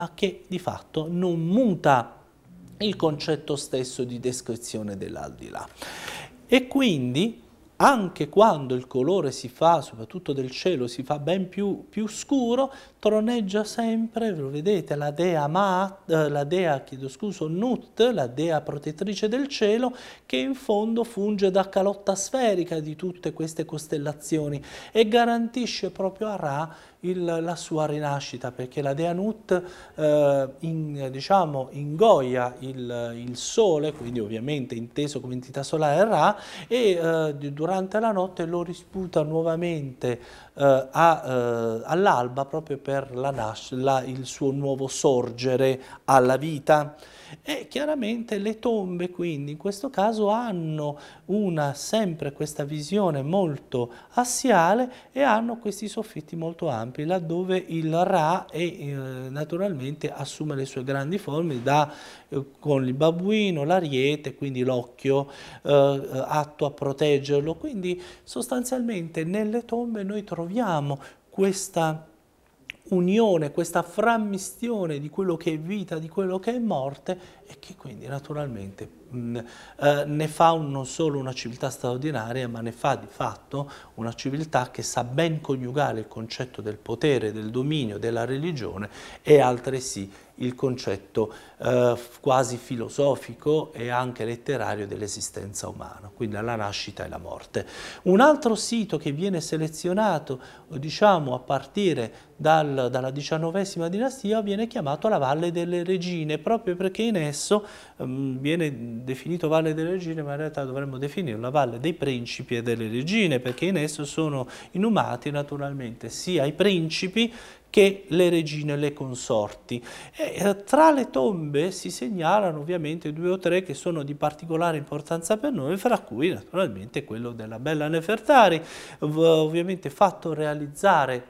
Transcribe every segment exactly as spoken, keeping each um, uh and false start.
che di fatto non muta il concetto stesso di descrizione dell'aldilà. E quindi anche quando il colore si fa, soprattutto del cielo, si fa ben più, più scuro, troneggia sempre, lo vedete, la dea, Maat, eh, la dea, chiedo scuso, Nut, la dea protettrice del cielo, che in fondo funge da calotta sferica di tutte queste costellazioni e garantisce proprio a Ra il, la sua rinascita, perché la dea Nut eh, in, diciamo, ingoia il, il sole, quindi ovviamente inteso come entità solare Ra, e eh, durante la notte lo risputa nuovamente eh, eh, all'alba proprio per la la, il suo nuovo sorgere alla vita. E chiaramente le tombe quindi in questo caso hanno una, sempre questa visione molto assiale e hanno questi soffitti molto ampi laddove il Ra è, eh, naturalmente assume le sue grandi forme da, eh, con il babbuino, l'ariete, quindi l'occhio eh, atto a proteggerlo. Quindi sostanzialmente nelle tombe noi troviamo questa unione, questa frammistione di quello che è vita, di quello che è morte e che quindi naturalmente mh, eh, ne fa un, non solo una civiltà straordinaria, ma ne fa di fatto una civiltà che sa ben coniugare il concetto del potere, del dominio, della religione e altresì il concetto eh, quasi filosofico e anche letterario dell'esistenza umana, quindi la nascita e la morte. Un altro sito che viene selezionato, diciamo, a partire dal, dalla diciannovesima dinastia viene chiamato la Valle delle Regine, proprio perché in esso um, viene definito Valle delle Regine, ma in realtà dovremmo definirlo la Valle dei Principi e delle Regine, perché in esso sono inumati naturalmente sia i principi che le regine e le consorti. E, eh, tra le tombe si segnalano ovviamente due o tre che sono di particolare importanza per noi, fra cui naturalmente quello della bella Nefertari, ovviamente fatto realizzare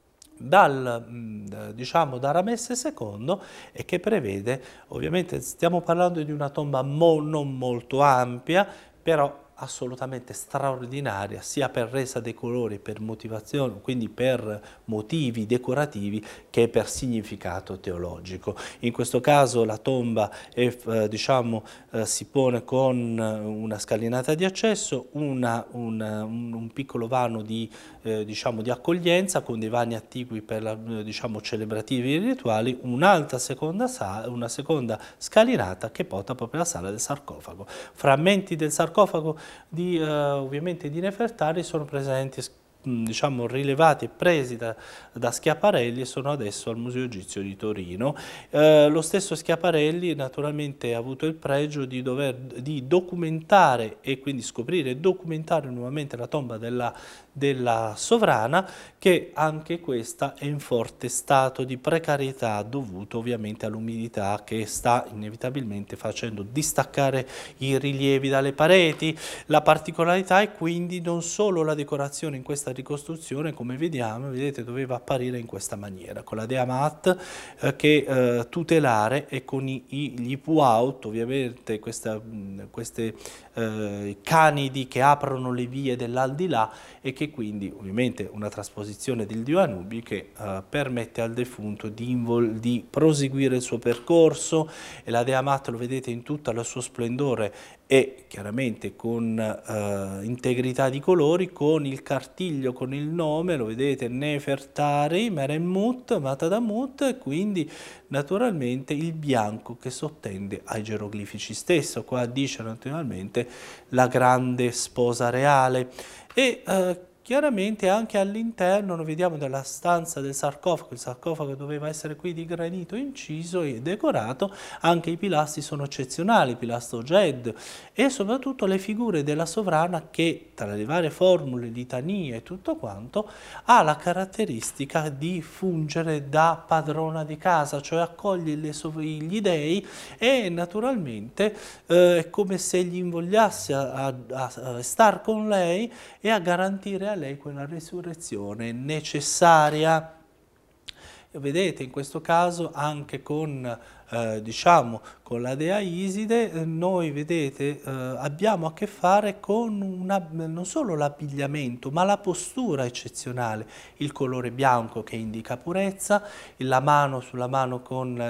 dal, diciamo, da Ramesse secondo e che prevede, ovviamente stiamo parlando di una tomba mo, non molto ampia, però assolutamente straordinaria, sia per resa dei colori, per motivazione, quindi per motivi decorativi, che per significato teologico. In questo caso la tomba è, eh, diciamo, eh, si pone con una scalinata di accesso, una, una, un, un piccolo vano di, eh, diciamo, di accoglienza con dei vani attigui per la, diciamo, celebrativi e rituali, un'altra seconda, una seconda scalinata che porta proprio alla sala del sarcofago. Frammenti del sarcofago di, eh, ovviamente di Nefertari sono presenti, diciamo, rilevati e presi da, da Schiaparelli e sono adesso al Museo Egizio di Torino. Eh, lo stesso Schiaparelli naturalmente ha avuto il pregio di dover di documentare e quindi scoprire e documentare nuovamente la tomba della, della sovrana, che anche questa è in forte stato di precarietà dovuto ovviamente all'umidità che sta inevitabilmente facendo distaccare i rilievi dalle pareti. La particolarità è quindi non solo la decorazione in questa ricostruzione, come vediamo, vedete, doveva apparire in questa maniera, con la dea Maat eh, che eh, tutelare e con i, i, gli Puaut, ovviamente questa, mh, queste eh, canidi che aprono le vie dell'aldilà e che quindi ovviamente una trasposizione del dio Anubi che eh, permette al defunto di, di proseguire il suo percorso, e la dea Maat lo vedete in tutto il suo splendore e chiaramente con eh, integrità di colori, con il cartiglio, con il nome, lo vedete, Nefertari, Meremmut, Matadamut, e quindi naturalmente il bianco che sottende ai geroglifici stesso. Qua dice naturalmente la grande sposa reale. E eh, chiaramente anche all'interno, noi vediamo della stanza del sarcofago, il sarcofago doveva essere qui di granito inciso e decorato, anche i pilastri sono eccezionali, pilastro Ged, e soprattutto le figure della sovrana che tra le varie formule, litanie e tutto quanto, ha la caratteristica di fungere da padrona di casa, cioè accoglie le gli dei e naturalmente eh, è come se gli invogliasse a, a, a star con lei e a garantire a lei quella resurrezione necessaria. Vedete, in questo caso anche con, eh, diciamo, con la dea Iside, eh, noi vedete, eh, abbiamo a che fare con una, non solo l'abbigliamento, ma la postura eccezionale, il colore bianco che indica purezza, la mano sulla mano con